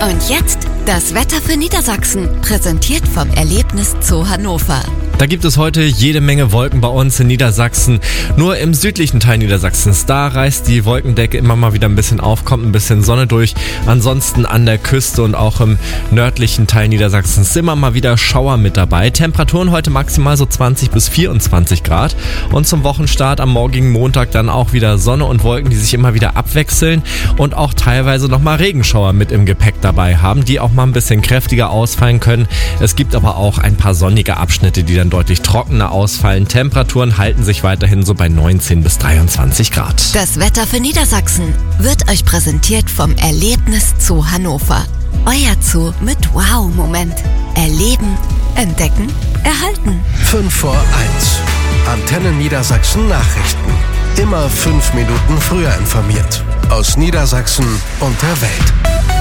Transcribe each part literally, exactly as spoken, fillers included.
Und jetzt das Wetter für Niedersachsen, präsentiert vom Erlebnis Zoo Hannover. Da gibt es heute jede Menge Wolken bei uns in Niedersachsen. Nur im südlichen Teil Niedersachsens, da reißt die Wolkendecke immer mal wieder ein bisschen auf, kommt ein bisschen Sonne durch. Ansonsten an der Küste und auch im nördlichen Teil Niedersachsens immer mal wieder Schauer mit dabei. Temperaturen heute maximal so zwanzig bis vierundzwanzig Grad. Und zum Wochenstart am morgigen Montag dann auch wieder Sonne und Wolken, die sich immer wieder abwechseln und auch teilweise nochmal Regenschauer mit im Gepäck dabei haben, die auch mal ein bisschen kräftiger ausfallen können. Es gibt aber auch ein paar sonnige Abschnitte, die dann deutlich trockener ausfallen. Temperaturen halten sich weiterhin so bei neunzehn bis dreiundzwanzig Grad. Das Wetter für Niedersachsen wird euch präsentiert vom Erlebnis Zoo Hannover. Euer Zoo mit Wow-Moment. Erleben, entdecken, erhalten. fünf vor eins. Antenne Niedersachsen Nachrichten. Immer fünf Minuten früher informiert. Aus Niedersachsen und der Welt.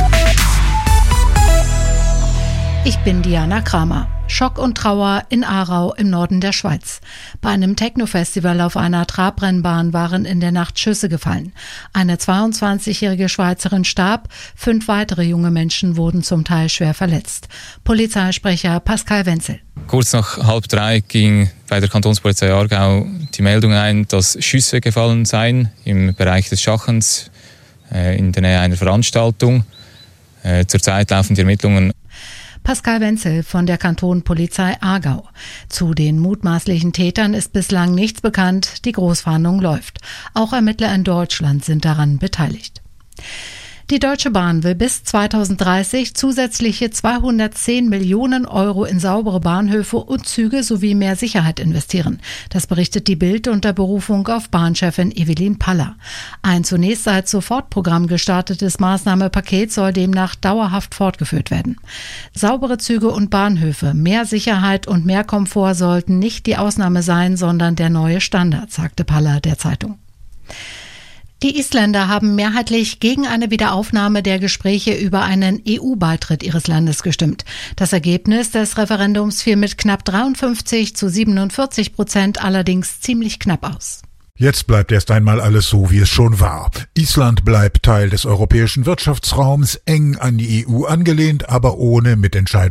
Ich bin Diana Kramer. Schock und Trauer in Aarau im Norden der Schweiz. Bei einem Techno-Festival auf einer Trabrennbahn waren in der Nacht Schüsse gefallen. Eine zweiundzwanzigjährige Schweizerin starb, fünf weitere junge Menschen wurden zum Teil schwer verletzt. Polizeisprecher Pascal Wenzel. Kurz nach halb drei ging bei der Kantonspolizei Aargau die Meldung ein, dass Schüsse gefallen seien im Bereich des Schachens äh, in der Nähe einer Veranstaltung. Äh, zurzeit laufen die Ermittlungen. Pascal Wenzel von der Kantonspolizei Aargau. Zu den mutmaßlichen Tätern ist bislang nichts bekannt. Die Großfahndung läuft. Auch Ermittler in Deutschland sind daran beteiligt. Die Deutsche Bahn will bis zweitausenddreißig zusätzliche zweihundertzehn Millionen Euro in saubere Bahnhöfe und Züge sowie mehr Sicherheit investieren. Das berichtet die Bild unter Berufung auf Bahnchefin Evelyn Paller. Ein zunächst als Sofortprogramm gestartetes Maßnahmenpaket soll demnach dauerhaft fortgeführt werden. Saubere Züge und Bahnhöfe, mehr Sicherheit und mehr Komfort sollten nicht die Ausnahme sein, sondern der neue Standard, sagte Paller der Zeitung. Die Isländer haben mehrheitlich gegen eine Wiederaufnahme der Gespräche über einen E U-Beitritt ihres Landes gestimmt. Das Ergebnis des Referendums fiel mit knapp dreiundfünfzig zu siebenundvierzig Prozent allerdings ziemlich knapp aus. Jetzt bleibt erst einmal alles so, wie es schon war. Island bleibt Teil des europäischen Wirtschaftsraums, eng an die E U angelehnt, aber ohne Mitentscheidung.